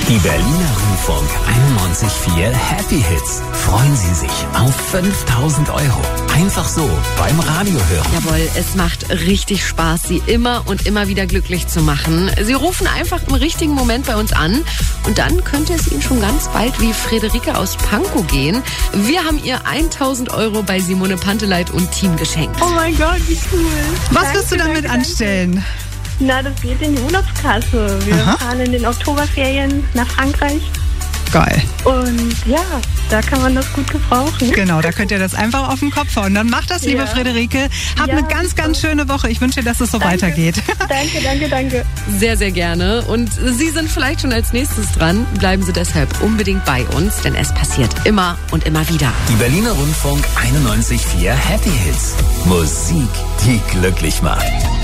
Die Berliner Rundfunk 91.4 Happy Hits. Freuen Sie sich auf 5.000 €. Einfach so beim Radio hören. Jawohl, es macht richtig Spaß, Sie immer und immer wieder glücklich zu machen. Sie rufen einfach im richtigen Moment bei uns an und dann könnte es Ihnen schon ganz bald wie Friederike aus Pankow gehen. Wir haben ihr 1.000 € bei Simone Panteleit und Team geschenkt. Oh mein Gott, wie cool. Was wirst du damit anstellen? Na, das geht in die Urlaubskasse. Wir fahren in den Oktoberferien nach Frankreich. Geil. Und ja, da kann man das gut gebrauchen. Genau, da könnt ihr das einfach auf den Kopf hauen. Dann macht das, liebe Friederike. Habt eine ganz, ganz schöne Woche. Ich wünsche dir, dass es so weitergeht. Danke. Sehr, sehr gerne. Und Sie sind vielleicht schon als nächstes dran. Bleiben Sie deshalb unbedingt bei uns, denn es passiert immer und immer wieder. Die Berliner Rundfunk 91.4 Happy Hits. Musik, die glücklich macht.